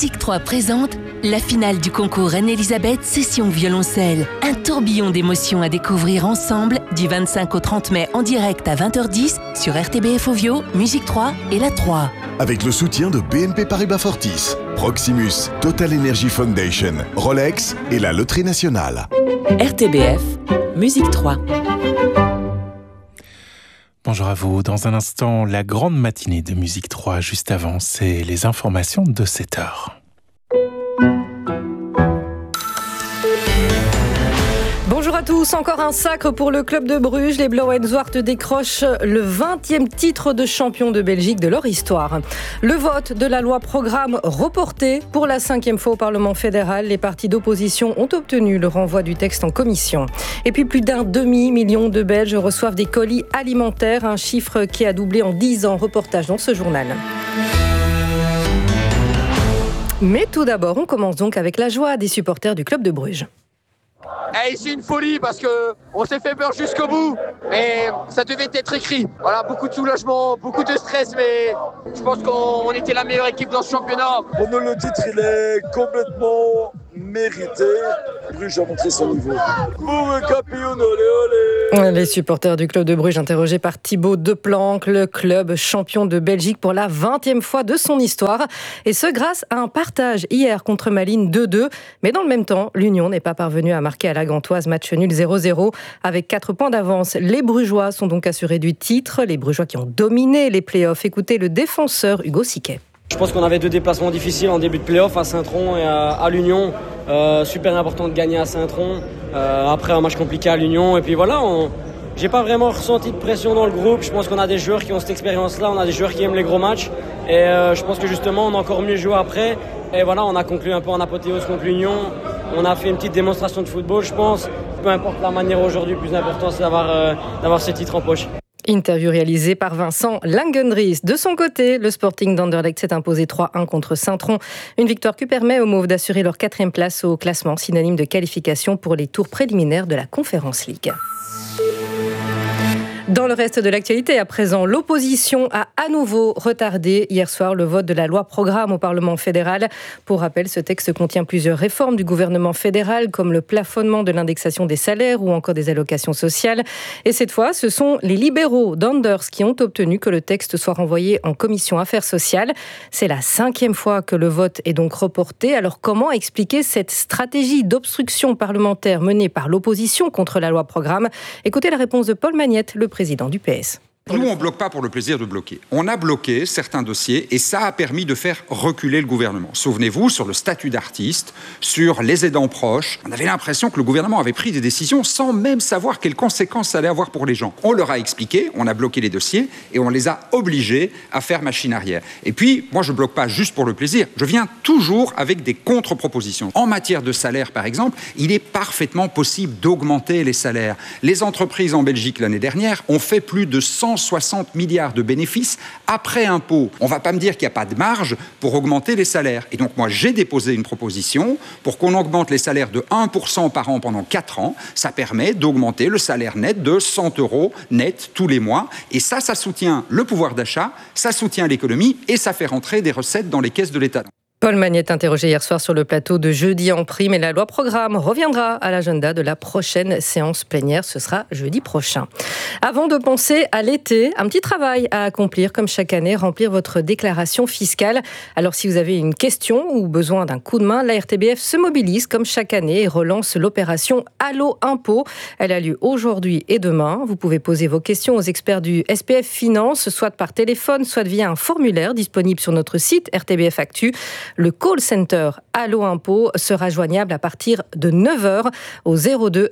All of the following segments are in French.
Musique 3 présente la finale du concours Reine-Elisabeth Session Violoncelle. Un tourbillon d'émotions à découvrir ensemble du 25 au 30 mai en direct à 20h10 sur RTBF Ovio, Musique 3 et La 3. Avec le soutien de BNP Paribas Fortis, Proximus, Total Energy Foundation, Rolex et la Loterie Nationale. RTBF, Musique 3. Bonjour à vous. Dans un instant, la grande matinée de Musique 3. Juste avant, c'est les informations de 7h. Bonjour à tous, encore un sacre pour le club de Bruges. Les Blauw-en-Zwart décrochent le 20e titre de champion de Belgique de leur histoire. Le vote de la loi programme reporté pour la 5e fois au Parlement fédéral. Les partis d'opposition ont obtenu le renvoi du texte en commission. Et puis plus d'un demi-million de Belges reçoivent des colis alimentaires, un chiffre qui a doublé en 10 ans. Reportage dans ce journal. Mais tout d'abord, on commence donc avec la joie des supporters du club de Bruges. Et c'est une folie parce qu'on s'est fait peur jusqu'au bout et ça devait être écrit. Voilà, beaucoup de soulagement, beaucoup de stress, mais je pense qu'on était la meilleure équipe dans ce championnat. Pour nous, le titre, il est complètement mérité. Bruges a montré son niveau. Les supporters du club de Bruges interrogés par Thibaut Deplanque, le club champion de Belgique pour la 20e fois de son histoire. Et ce grâce à un partage hier contre Malines 2-2. Mais dans le même temps, l'Union n'est pas parvenue à marquer à la Gantoise, match nul 0-0. Avec 4 points d'avance, les Brugeois sont donc assurés du titre. Les Brugeois qui ont dominé les playoffs. Écoutez le défenseur Hugo Siquet. Je pense qu'on avait 2 déplacements difficiles en début de play-off à Saint-Tron et à l'Union. Super important de gagner à Saint-Tron. Après un match compliqué à l'Union. Et puis voilà, j'ai pas vraiment ressenti de pression dans le groupe. Je pense qu'on a des joueurs qui ont cette expérience-là. On a des joueurs qui aiment les gros matchs. Et je pense que justement, on a encore mieux joué après. Et voilà, on a conclu un peu en apothéose contre l'Union. On a fait une petite démonstration de football, je pense. Peu importe la manière aujourd'hui, le plus important, c'est d'avoir ce titre en poche. Interview réalisée par Vincent Langendries. De son côté, le Sporting d'Anderlecht s'est imposé 3-1 contre Saint-Tron. Une victoire qui permet aux Mauves d'assurer leur 4e place au classement, synonyme de qualification pour les tours préliminaires de la Conference League. Dans le reste de l'actualité, à présent, l'opposition a à nouveau retardé hier soir le vote de la loi programme au Parlement fédéral. Pour rappel, ce texte contient plusieurs réformes du gouvernement fédéral, comme le plafonnement de l'indexation des salaires ou encore des allocations sociales. Et cette fois, ce sont les libéraux d'Anders qui ont obtenu que le texte soit renvoyé en commission affaires sociales. C'est la 5e fois que le vote est donc reporté. Alors comment expliquer cette stratégie d'obstruction parlementaire menée par l'opposition contre la loi programme ? Écoutez la réponse de Paul Magnette, le président du PS. Nous, on ne bloque pas pour le plaisir de bloquer. On a bloqué certains dossiers et ça a permis de faire reculer le gouvernement. Souvenez-vous, sur le statut d'artiste, sur les aidants proches, on avait l'impression que le gouvernement avait pris des décisions sans même savoir quelles conséquences ça allait avoir pour les gens. On leur a expliqué, on a bloqué les dossiers et on les a obligés à faire machine arrière. Et puis, moi, je ne bloque pas juste pour le plaisir. Je viens toujours avec des contre-propositions. En matière de salaire, par exemple, il est parfaitement possible d'augmenter les salaires. Les entreprises en Belgique l'année dernière ont fait plus de 160 milliards de bénéfices après impôt. On ne va pas me dire qu'il n'y a pas de marge pour augmenter les salaires. Et donc moi, j'ai déposé une proposition pour qu'on augmente les salaires de 1% par an pendant 4 ans. Ça permet d'augmenter le salaire net de 100 € net tous les mois. Et ça soutient le pouvoir d'achat, ça soutient l'économie et ça fait rentrer des recettes dans les caisses de l'État. Paul Magnette interrogé hier soir sur le plateau de Jeudi en prime et la loi programme reviendra à l'agenda de la prochaine séance plénière. Ce sera jeudi prochain. Avant de penser à l'été, un petit travail à accomplir comme chaque année, remplir votre déclaration fiscale. Alors si vous avez une question ou besoin d'un coup de main, la RTBF se mobilise comme chaque année et relance l'opération Allo Impôt. Elle a lieu aujourd'hui et demain. Vous pouvez poser vos questions aux experts du SPF Finance, soit par téléphone, soit via un formulaire disponible sur notre site RTBF Actu. Le call center Allo Impôt sera joignable à partir de 9h au 02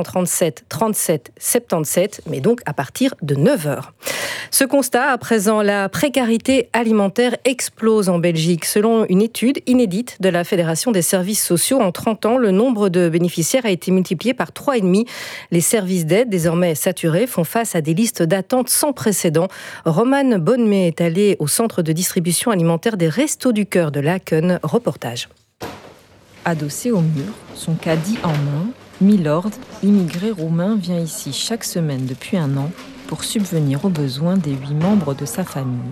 737 37 77, mais donc à partir de 9h. Ce constat, à présent, la précarité alimentaire explose en Belgique. Selon une étude inédite de la Fédération des services sociaux, en 30 ans, le nombre de bénéficiaires a été multiplié par 3,5. Les services d'aide, désormais saturés, font face à des listes d'attente sans précédent. Romane Bonnemé est allée au centre de distribution alimentaire des Restos du Cœur de Laken. Reportage. Adossé au mur, son caddie en main, Milord, immigré roumain, vient ici chaque semaine depuis 1 an pour subvenir aux besoins des 8 membres de sa famille.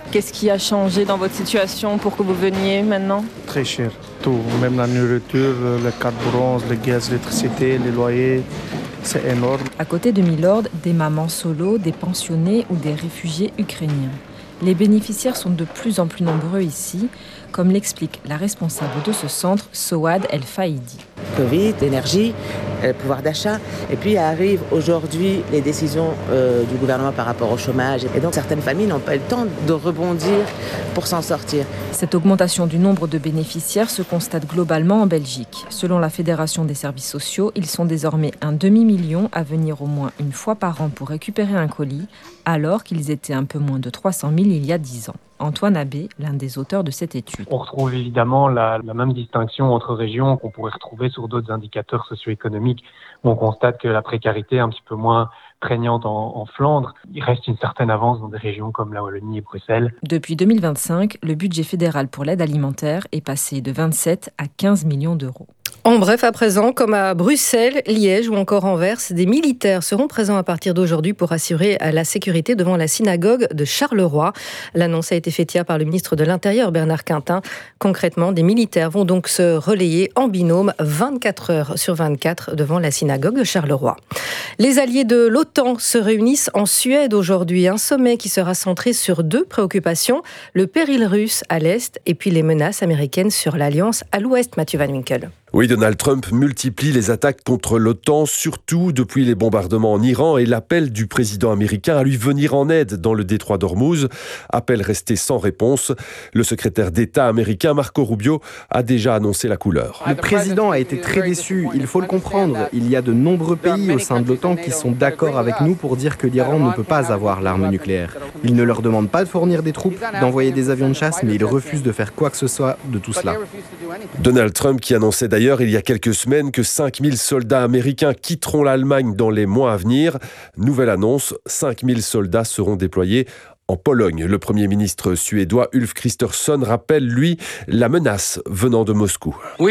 Qu'est-ce qui a changé dans votre situation pour que vous veniez maintenant ? Très cher, tout, même la nourriture, le carburant, le gaz, l'électricité, les loyers, c'est énorme. À côté de Milord, des mamans solo, des pensionnés ou des réfugiés ukrainiens. Les bénéficiaires sont de plus en plus nombreux ici, comme l'explique la responsable de ce centre, Soad El Faïdi. Covid, l'énergie, le pouvoir d'achat. Et puis arrivent aujourd'hui les décisions du gouvernement par rapport au chômage. Et donc certaines familles n'ont pas le temps de rebondir pour s'en sortir. Cette augmentation du nombre de bénéficiaires se constate globalement en Belgique. Selon la Fédération des services sociaux, ils sont désormais 1,5 million à venir au moins une fois par an pour récupérer un colis, alors qu'ils étaient un peu moins de 300 000 il y a 10 ans. Antoine Abbé, l'un des auteurs de cette étude. On retrouve évidemment la même distinction entre régions qu'on pourrait retrouver sur d'autres indicateurs socio-économiques. On constate que la précarité est un petit peu moins prégnante en Flandre. Il reste une certaine avance dans des régions comme la Wallonie et Bruxelles. Depuis 2025, le budget fédéral pour l'aide alimentaire est passé de 27 à 15 millions d'euros. En bref, à présent, comme à Bruxelles, Liège ou encore Anvers, des militaires seront présents à partir d'aujourd'hui pour assurer la sécurité devant la synagogue de Charleroi. L'annonce a été faite hier par le ministre de l'Intérieur, Bernard Quintin. Concrètement, des militaires vont donc se relayer en binôme 24 heures sur 24 devant la synagogue de Charleroi. Les alliés de l'OTAN se réunissent en Suède aujourd'hui. Un sommet qui sera centré sur 2 préoccupations, le péril russe à l'Est et puis les menaces américaines sur l'Alliance à l'Ouest. Mathieu Van Winkel. Oui, Donald Trump multiplie les attaques contre l'OTAN, surtout depuis les bombardements en Iran et l'appel du président américain à lui venir en aide dans le détroit d'Ormuz. Appel resté sans réponse. Le secrétaire d'État américain Marco Rubio a déjà annoncé la couleur. Le président a été très déçu, il faut le comprendre. Il y a de nombreux pays au sein de l'OTAN qui sont d'accord avec nous pour dire que l'Iran ne peut pas avoir l'arme nucléaire. Il ne leur demande pas de fournir des troupes, d'envoyer des avions de chasse, mais il refuse de faire quoi que ce soit de tout cela. Donald Trump qui annonçait d'ailleurs il y a quelques semaines que 5000 soldats américains quitteront l'Allemagne dans les mois à venir. Nouvelle annonce, 5000 soldats seront déployés en Pologne. Le Premier ministre suédois Ulf Kristersson rappelle, lui, la menace venant de Moscou. Nous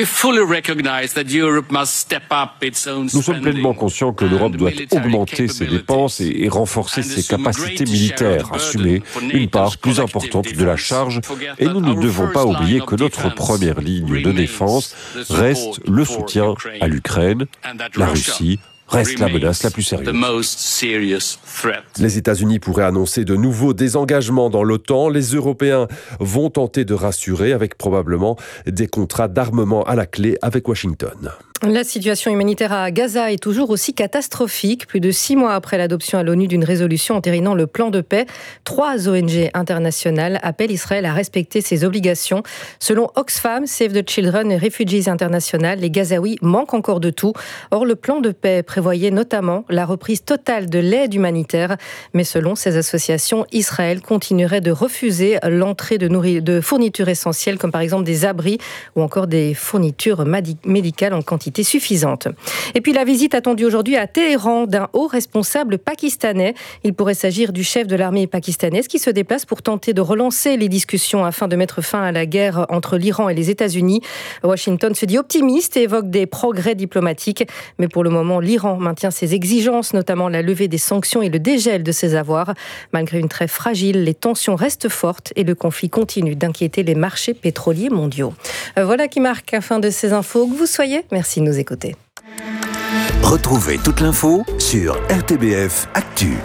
sommes pleinement conscients que l'Europe doit augmenter ses dépenses et renforcer ses capacités militaires, assumer une part plus importante de la charge. Et nous ne devons pas oublier que notre première ligne de défense reste le soutien à l'Ukraine, la Russie, reste la menace la plus sérieuse. Les États-Unis pourraient annoncer de nouveaux désengagements dans l'OTAN. Les Européens vont tenter de rassurer avec probablement des contrats d'armement à la clé avec Washington. La situation humanitaire à Gaza est toujours aussi catastrophique. Plus de 6 mois après l'adoption à l'ONU d'une résolution entérinant le plan de paix, 3 ONG internationales appellent Israël à respecter ses obligations. Selon Oxfam, Save the Children et Refugees International, les Gazaouis manquent encore de tout. Or, le plan de paix prévoyait notamment la reprise totale de l'aide humanitaire. Mais selon ces associations, Israël continuerait de refuser l'entrée de fournitures essentielles, comme par exemple des abris ou encore des fournitures médicales en quantité suffisante. Et puis la visite attendue aujourd'hui à Téhéran d'un haut responsable pakistanais. Il pourrait s'agir du chef de l'armée pakistanaise qui se déplace pour tenter de relancer les discussions afin de mettre fin à la guerre entre l'Iran et les États-Unis. Washington se dit optimiste et évoque des progrès diplomatiques. Mais pour le moment, l'Iran maintient ses exigences, notamment la levée des sanctions et le dégel de ses avoirs. Malgré une trêve fragile, les tensions restent fortes et le conflit continue d'inquiéter les marchés pétroliers mondiaux. Voilà qui marque la fin de ces infos. Que vous soyez, merci de nous écouter. Retrouvez toute l'info sur RTBF Actu.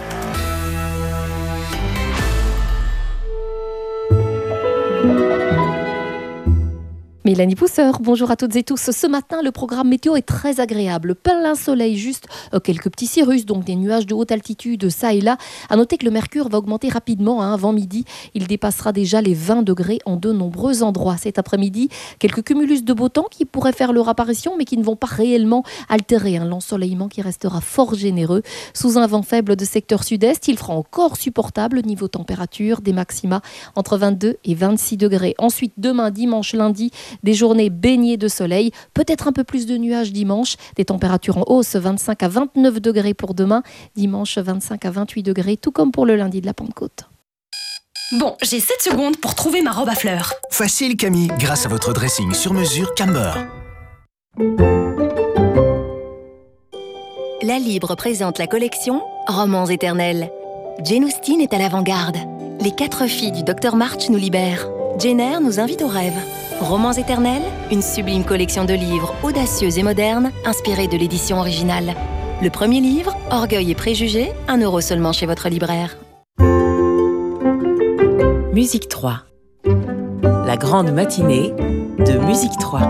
Mélanie Pousseur, bonjour à toutes et tous. Ce matin, le programme météo est très agréable. Plein soleil, juste quelques petits cirrus, donc des nuages de haute altitude, ça et là. À noter que le mercure va augmenter rapidement avant midi. Il dépassera déjà les 20 degrés en de nombreux endroits. Cet après-midi, quelques cumulus de beau temps qui pourraient faire leur apparition, mais qui ne vont pas réellement altérer l'ensoleillement qui restera fort généreux. Sous un vent faible de secteur sud-est, il fera encore supportable niveau température, des maxima entre 22 et 26 degrés. Ensuite, demain, dimanche, lundi, des journées baignées de soleil, peut-être un peu plus de nuages dimanche, des températures en hausse 25 à 29 degrés pour demain, dimanche 25 à 28 degrés, tout comme pour le lundi de la Pentecôte. Bon, j'ai 7 secondes pour trouver ma robe à fleurs. Facile Camille, grâce à votre dressing sur mesure Camber. La Libre présente la collection Romans éternels. Jane Austen est à l'avant-garde. Les 4 filles du Dr March nous libèrent. Jenner nous invite au rêve. Romans éternels, une sublime collection de livres audacieux et modernes, inspirés de l'édition originale. Le premier livre, Orgueil et préjugés, 1 € seulement chez votre libraire. Musique 3. La grande matinée de Musique 3.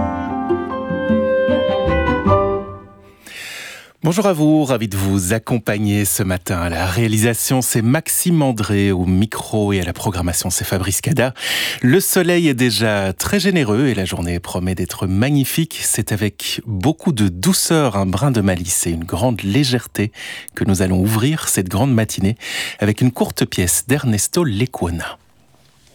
Bonjour à vous, ravi de vous accompagner ce matin. À la réalisation, c'est Maxime André, au micro et à la programmation, c'est Fabrice Cada. Le soleil est déjà très généreux et la journée promet d'être magnifique. C'est avec beaucoup de douceur, un brin de malice et une grande légèreté que nous allons ouvrir cette grande matinée avec une courte pièce d'Ernesto Lecuona.